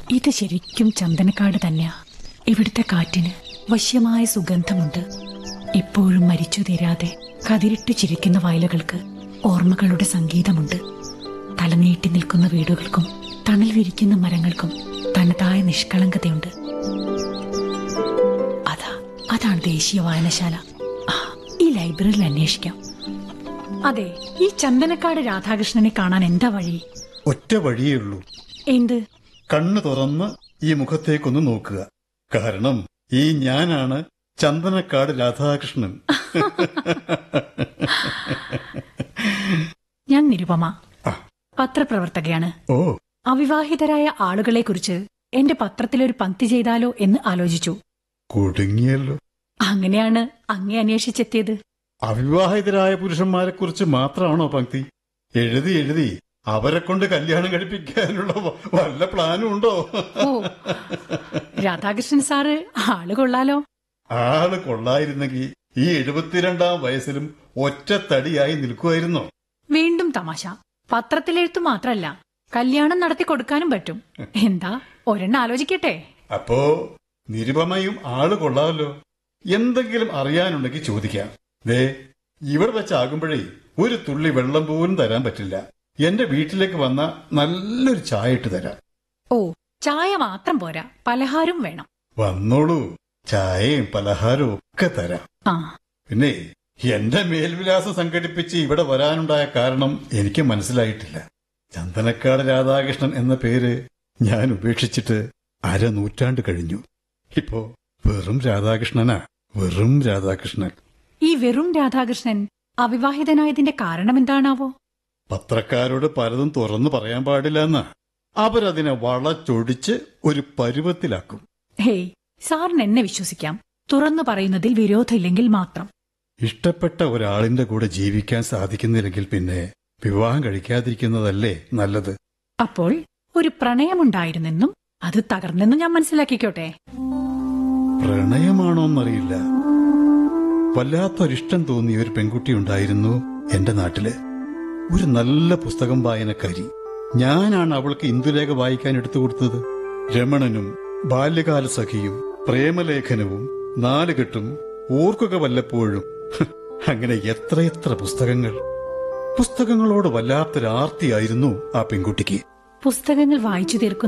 ഇത് ശരിക്കും ചന്ദനക്കാട് തന്നെയാ. ഇവിടുത്തെ കാറ്റിന് വശ്യമായ സുഗന്ധമുണ്ട്. ഇപ്പോഴും മരിച്ചു തീരാതെ കതിരിട്ടു ചിരിക്കുന്ന വയലുകൾക്ക് ഓർമ്മകളുടെ സംഗീതമുണ്ട്. തലനീട്ടി നിൽക്കുന്ന വീടുകൾക്കും തണൽ വിരിക്കുന്ന മരങ്ങൾക്കും തനതായ നിഷ്കളങ്കതയുണ്ട്. അതാണ് ദേശീയ വായനശാല. ഈ ലൈബ്രറിയിൽ അന്വേഷിക്കാം. അതെ, ഈ ചന്ദനക്കാട് രാധാകൃഷ്ണനെ കാണാൻ എന്താ വഴി? ഒറ്റ വഴിയേ ഉള്ളൂ. എന്ത്? കണ്ണു തുറന്ന് ഈ മുഖത്തേക്കൊന്ന് നോക്കുക. കാരണം ഈ ഞാനാണ് ചന്ദനക്കാട് രാധാകൃഷ്ണൻ. ഞാൻ നിരുപമ, പത്രപ്രവർത്തകയാണ്. ഓ, അവിവാഹിതരായ ആളുകളെ കുറിച്ച് എന്റെ പത്രത്തിലൊരു പങ്ക്തി ചെയ്താലോ എന്ന് ആലോചിച്ചു. കുടുങ്ങിയല്ലോ. അങ്ങനെയാണ് അങ്ങേ അന്വേഷിച്ചെത്തിയത്. അവിവാഹിതരായ പുരുഷന്മാരെ കുറിച്ച് മാത്രമാണോ പങ്ക്തി? എഴുതി എഴുതി അവരെ കൊണ്ട് കല്യാണം കഴിപ്പിക്കാനുള്ള വല്ല പ്ലാനും ഉണ്ടോ? ഓ, രാധാകൃഷ്ണൻ സാറ് ആള് കൊള്ളാലോ. ആള് കൊള്ളായിരുന്നെങ്കിൽ ഈ 72-ാം വയസ്സിലും ഒറ്റത്തടിയായി നിൽക്കുമായിരുന്നോ? വീണ്ടും തമാശ. പത്രത്തിലെഴുത്തു മാത്രല്ല, കല്യാണം നടത്തി കൊടുക്കാനും പറ്റും. എന്താ, ഒരെണ്ണം ആലോചിക്കട്ടെ? അപ്പോ നിരുപമയും ആള് കൊള്ളാമല്ലോ. എന്തെങ്കിലും അറിയാനുണ്ടെങ്കിൽ ചോദിക്കാം. ദേ, ഇവിടെ വെച്ചാകുമ്പോഴേ ഒരു തുള്ളി വെള്ളം പോലും തരാൻ പറ്റില്ല. എന്റെ വീട്ടിലേക്ക് വന്ന നല്ലൊരു ചായ ഇട്ട് തരാം. ഓ, ചായ മാത്രം പോരാ, പലഹാരം വേണം. വന്നോളൂ, ചായയും പലഹാരവും ഒക്കെ തരാം. ആ, പിന്നെ എന്റെ മേൽവിലാസം സംഘടിപ്പിച്ച് ഇവിടെ വരാനുണ്ടായ കാരണം എനിക്ക് മനസ്സിലായിട്ടില്ല. ചന്ദനക്കാട് രാധാകൃഷ്ണൻ എന്ന പേര് ഞാൻ ഉപേക്ഷിച്ചിട്ട് 1/2 നൂറ്റാണ്ട് കഴിഞ്ഞു. ഇപ്പോ വെറും രാധാകൃഷ്ണനാ, വെറും രാധാകൃഷ്ണൻ. ഈ വെറും രാധാകൃഷ്ണൻ അവിവാഹിതനായതിന്റെ കാരണം എന്താണാവോ? പത്രക്കാരോട് പലതും തുറന്നു പറയാൻ പാടില്ലെന്നാ. അവരതിനെ വളച്ചൊടിച്ച് ഒരു പരുവത്തിലാക്കും. ഹേയ്, സാറിന് എന്നെ വിശ്വസിക്കാം. തുറന്നു പറയുന്നതിൽ വിരോധമില്ലെങ്കിൽ മാത്രം. ഇഷ്ടപ്പെട്ട ഒരാളിന്റെ കൂടെ ജീവിക്കാൻ സാധിക്കുന്നില്ലെങ്കിൽ പിന്നെ വിവാഹം കഴിക്കാതിരിക്കുന്നതല്ലേ നല്ലത്. അപ്പോൾ ഒരു പ്രണയമുണ്ടായിരുന്നെന്നും അത് തകർന്നെന്നും ഞാൻ മനസ്സിലാക്കിക്കോട്ടെ. പ്രണയമാണോന്നറിയില്ല. വല്ലാത്തൊരിഷ്ടം തോന്നിയ ഒരു പെൺകുട്ടി ഉണ്ടായിരുന്നു എന്റെ നാട്ടില്. ഒരു നല്ല പുസ്തകം വായനക്കാരി. ഞാനാണ് അവൾക്ക് ഇന്ദുലേഖ വായിക്കാൻ എടുത്തു കൊടുത്തത്. രമണനും ബാല്യകാല സഖിയും പ്രേമലേഖനവും നാലുകെട്ടും ഓർക്കുക വല്ലപ്പോഴും. അങ്ങനെ എത്രയെത്ര പുസ്തകങ്ങൾ. പുസ്തകങ്ങളോട് വല്ലാത്തൊരാർത്തിയായിരുന്നു ആ പെൺകുട്ടിക്ക്. പുസ്തകങ്ങൾ വായിച്ചു തീർക്കുന്ന